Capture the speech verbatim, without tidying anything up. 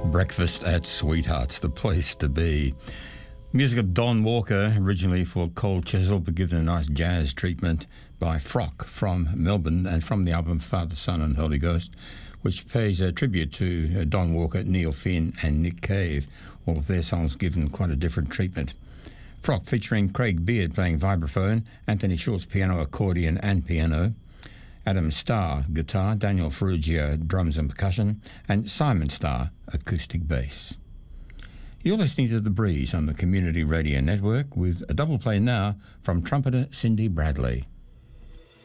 Breakfast at Sweethearts, the place to be. Music of Don Walker, originally for Cold Chisel, but given a nice jazz treatment by Frock from Melbourne and from the album Father, Son and Holy Ghost, which pays a tribute to Don Walker, Neil Finn and Nick Cave. All of their songs given quite a different treatment. Frock featuring Craig Beard playing vibraphone, Anthony Schultz piano, accordion and piano, Adam Starr guitar, Daniel Ferruggio drums and percussion, and Simon Starr acoustic bass. You're listening to The Breeze on the Community Radio Network with a double play now from trumpeter Cindy Bradley.